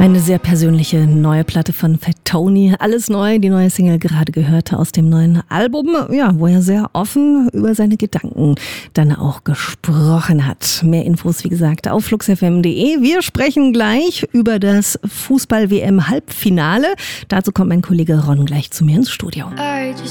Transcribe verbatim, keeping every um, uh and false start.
Eine sehr persönliche neue Platte von Fat Tony. Alles neu, die neue Single gerade gehört aus dem neuen Album, ja, wo er sehr offen über seine Gedanken dann auch gesprochen hat. Mehr Infos, wie gesagt, auf flux f m punkt d e. Wir sprechen gleich über das Fußball-W M-Halbfinale. Dazu kommt mein Kollege Ron gleich zu mir ins Studio.